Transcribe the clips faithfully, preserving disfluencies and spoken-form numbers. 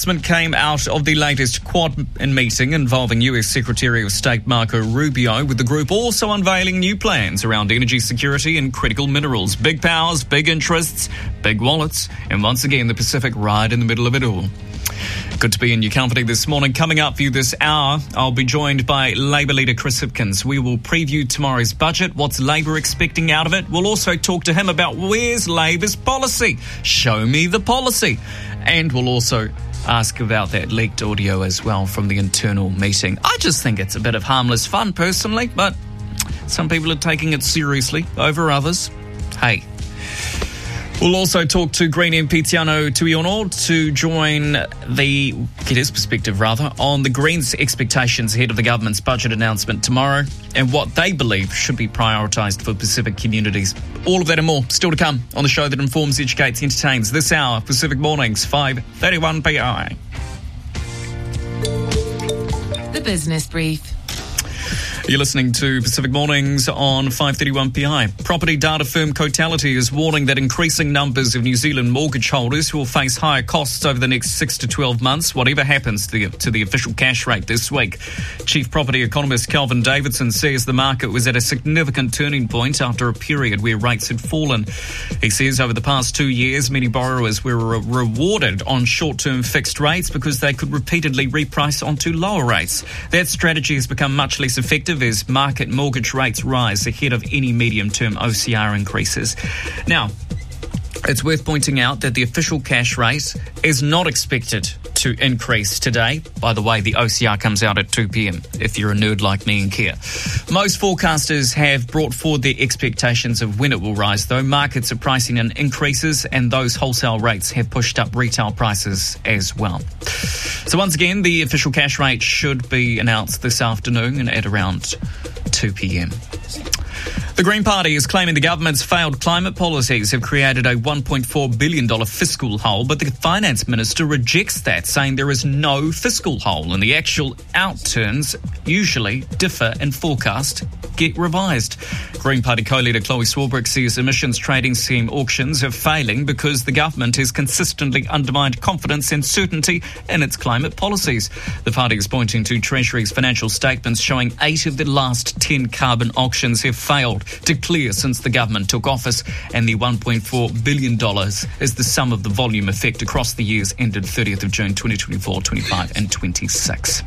Announcement came out of the latest Quad meeting involving U S Secretary of State Marco Rubio, with the group also unveiling new plans around energy security and critical minerals. Big powers, big interests, big wallets, and once again the Pacific right in the middle of it all. Good to be in your company this morning. Coming up for you this hour, I'll be joined by Labour leader Chris Hipkins. We will preview tomorrow's budget, what's Labour expecting out of it. We'll also talk to him about where's Labour's policy. Show me the policy. And we'll also ask about that leaked audio as well from the internal meeting. I just think it's a bit of harmless fun personally, but some people are taking it seriously over others. Hey. We'll also talk to Green M P Tiano Tuiono to join the, get his perspective rather, on the Greens' expectations ahead of the government's budget announcement tomorrow and what they believe should be prioritised for Pacific communities. All of that and more still to come on the show that informs, educates, entertains. This hour, Pacific Mornings, five thirty-one P I. The Business Brief. You're listening to Pacific Mornings on five thirty-one P I. Property data firm Cotality is warning that increasing numbers of New Zealand mortgage holders will face higher costs over the next six to twelve months, whatever happens to the, to the official cash rate this week. Chief property economist Kelvin Davidson says the market was at a significant turning point after a period where rates had fallen. He says over the past two years, many borrowers were re- rewarded on short-term fixed rates because they could repeatedly reprice onto lower rates. That strategy has become much less effective as market mortgage rates rise ahead of any medium-term O C R increases. Now, it's worth pointing out that the official cash rate is not expected to increase today. By the way, the O C R comes out at two p.m. if you're a nerd like me and care. Most forecasters have brought forward their expectations of when it will rise, though. Markets are pricing in increases, and those wholesale rates have pushed up retail prices as well. So once again, the official cash rate should be announced this afternoon at around two p.m. The Green Party is claiming the government's failed climate policies have created a one point four billion dollars fiscal hole, but the finance minister rejects that, saying there is no fiscal hole and the actual outturns usually differ and forecast get revised. Green Party co-leader Chloe Swarbrick says emissions trading scheme auctions are failing because the government has consistently undermined confidence and certainty in its climate policies. The party is pointing to Treasury's financial statements showing eight of the last ten carbon auctions have failed to clear since the government took office, and the one point four billion dollars is the sum of the volume effect across the years ended thirtieth of June twenty twenty-four, twenty-five and twenty-six.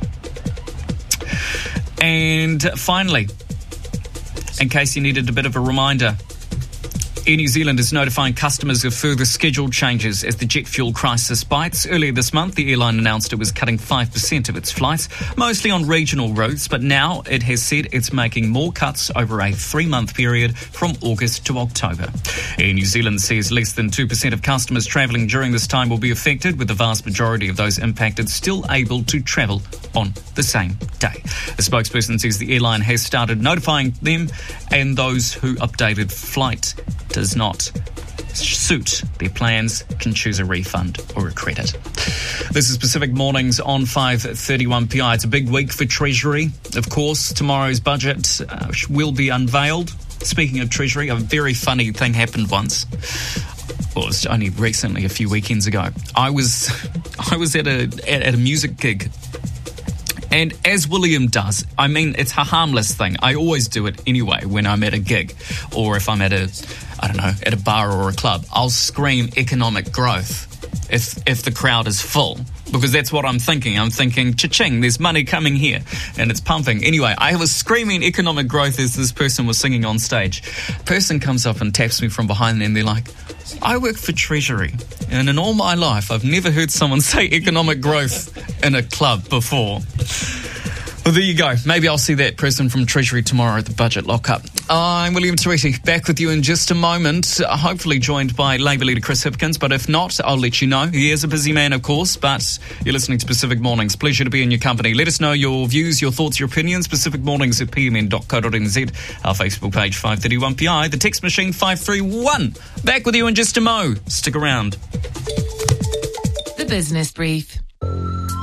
And finally, in case you needed a bit of a reminder, Air New Zealand is notifying customers of further scheduled changes as the jet fuel crisis bites. Earlier this month, the airline announced it was cutting five percent of its flights, mostly on regional routes, but now it has said it's making more cuts over a three-month period from August to October. Air New Zealand says less than two percent of customers travelling during this time will be affected, with the vast majority of those impacted still able to travel on the same day. A spokesperson says the airline has started notifying them, and those who updated flight does not suit their plans can choose a refund or a credit. This is Pacific Mornings on five thirty-one P I. It's a big week for Treasury. Of course, tomorrow's budget uh, will be unveiled. Speaking of Treasury, a very funny thing happened once. Well, it was only recently, a few weekends ago. I was I was at a at, at a music gig. And as William does, I mean, it's a harmless thing. I always do it anyway when I'm at a gig, or if I'm at a, I don't know, at a bar or a club. I'll scream economic growth if if the crowd is full, because that's what I'm thinking. I'm thinking, cha-ching, there's money coming here, and it's pumping. Anyway, I was screaming economic growth as this person was singing on stage. Person comes up and taps me from behind, and they're like, I work for Treasury, and in all my life, I've never heard someone say economic growth in a club before. Well, there you go. Maybe I'll see that person from Treasury tomorrow at the budget lockup. I'm William Tereti, back with you in just a moment, hopefully joined by Labour leader Chris Hipkins, but if not, I'll let you know. He is a busy man, of course, but you're listening to Pacific Mornings. Pleasure to be in your company. Let us know your views, your thoughts, your opinions. Pacific Mornings at p m n dot co dot n z, our Facebook page five thirty-one P I, the text machine five three one. Back with you in just a mo. Stick around. The Business Brief.